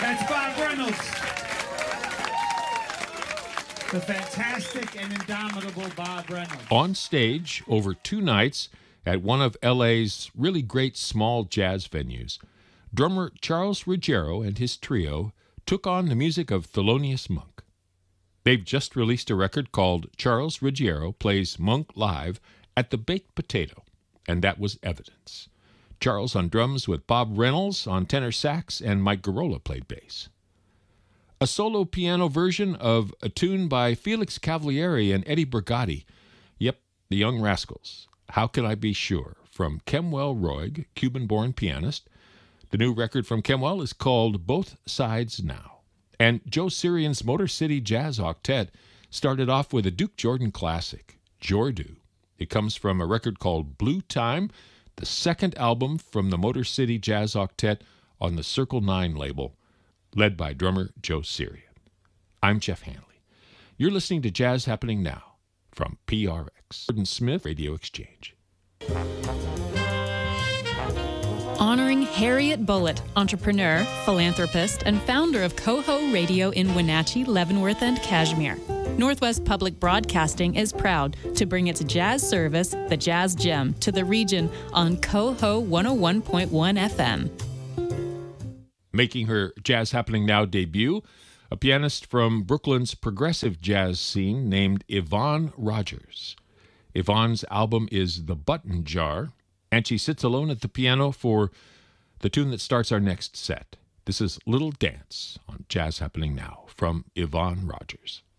That's Bob Reynolds. The fantastic and indomitable Bob Reynolds. On stage over 2 nights at one of LA's really great small jazz venues, drummer Charles Ruggiero and his trio took on the music of Thelonious Monk. They've just released a record called Charles Ruggiero Plays Monk Live at the Baked Potato, and that was evidence. Charles on drums with Bob Reynolds on tenor sax, and Mike Garola played bass. A solo piano version of a tune by Felix Cavaliere and Eddie Brigatti. Yep, the Young Rascals. How Can I Be Sure? From Kemuel Roig, Cuban-born pianist. The new record from Kemuel is called Both Sides Now. And Joe Sirian's Motor City Jazz Octet started off with a Duke Jordan classic, Jordu. It comes from a record called Blue Time, the second album from the Motor City Jazz Octet on the Circle 9 label, led by drummer Joe Sirian. I'm Jeff Hanley. You're listening to Jazz Happening Now from PRX, Gordon Smith Radio Exchange. Honoring Harriet Bullitt, entrepreneur, philanthropist, and founder of Coho Radio in Wenatchee, Leavenworth, and Cashmere. Northwest Public Broadcasting is proud to bring its jazz service, The Jazz Gem, to the region on Coho 101.1 FM. Making her Jazz Happening Now debut, a pianist from Brooklyn's progressive jazz scene named Yvonne Rogers. Yvonne's album is The Button Jar, and she sits alone at the piano for the tune that starts our next set. This is Little Dance on Jazz Happening Now from Yvonne Rogers.